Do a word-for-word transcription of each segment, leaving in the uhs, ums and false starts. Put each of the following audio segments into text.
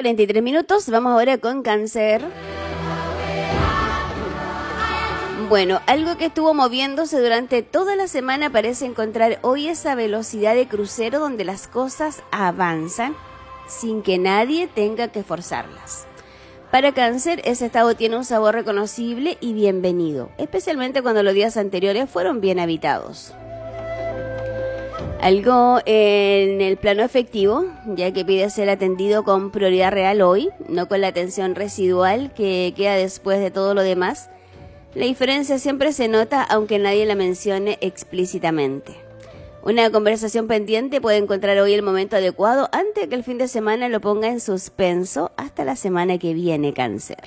cuarenta y tres minutos, vamos ahora con Cáncer. Bueno, algo que estuvo moviéndose durante toda la semana parece encontrar hoy esa velocidad de crucero donde las cosas avanzan sin que nadie tenga que forzarlas. Para Cáncer, ese estado tiene un sabor reconocible y bienvenido, especialmente cuando los días anteriores fueron bien habitados. Algo en el plano efectivo, ya que pide ser atendido con prioridad real hoy, no con la atención residual que queda después de todo lo demás. La diferencia siempre se nota aunque nadie la mencione explícitamente. Una conversación pendiente puede encontrar hoy el momento adecuado antes de que el fin de semana lo ponga en suspenso hasta la semana que viene, Cáncer.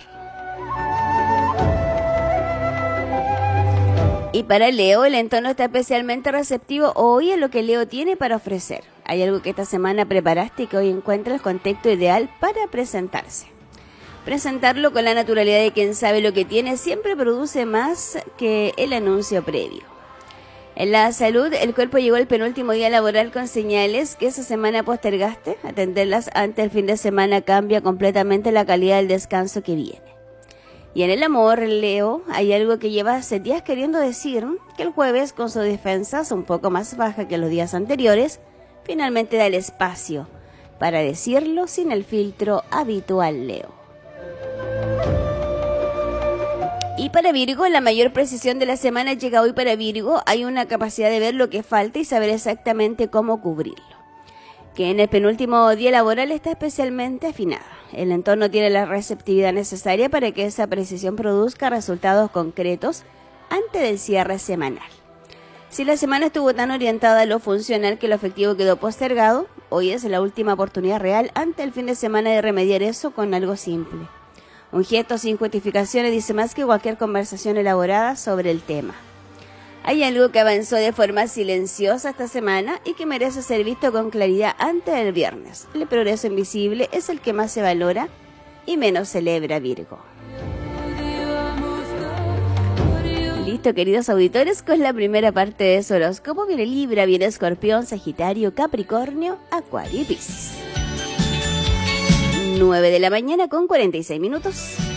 Y para Leo, el entorno está especialmente receptivo hoy a lo que Leo tiene para ofrecer. Hay algo que esta semana preparaste y que hoy encuentra el contexto ideal para presentarse. Presentarlo con la naturalidad de quien sabe lo que tiene siempre produce más que el anuncio previo. En la salud, el cuerpo llegó el penúltimo día laboral con señales que esa semana postergaste. Atenderlas antes del fin de semana cambia completamente la calidad del descanso que viene. Y en el amor, Leo, hay algo que lleva hace días queriendo decir, que el jueves, con sus defensas un poco más baja que los días anteriores, finalmente da el espacio para decirlo sin el filtro habitual, Leo. Y para Virgo, la mayor precisión de la semana llega hoy para Virgo. Hay una capacidad de ver lo que falta y saber exactamente cómo cubrirlo, que en el penúltimo día laboral está especialmente afinada. El entorno tiene la receptividad necesaria para que esa precisión produzca resultados concretos antes del cierre semanal. Si la semana estuvo tan orientada a lo funcional que lo afectivo quedó postergado, hoy es la última oportunidad real antes del fin de semana de remediar eso con algo simple. Un gesto sin justificaciones dice más que cualquier conversación elaborada sobre el tema. Hay algo que avanzó de forma silenciosa esta semana y que merece ser visto con claridad antes del viernes. El progreso invisible es el que más se valora y menos celebra Virgo. Listo, queridos auditores, con la primera parte de su horóscopo. Viene Libra, viene Escorpión, Sagitario, Capricornio, Acuario y Piscis. nueve de la mañana con cuarenta y seis minutos.